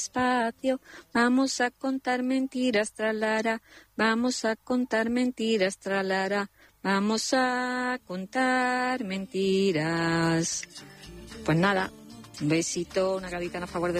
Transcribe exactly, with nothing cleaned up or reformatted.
despacio, vamos a contar mentiras, tralara, vamos a contar mentiras, tralara, vamos a contar mentiras. Pues nada, un besito, una gaditana a favor de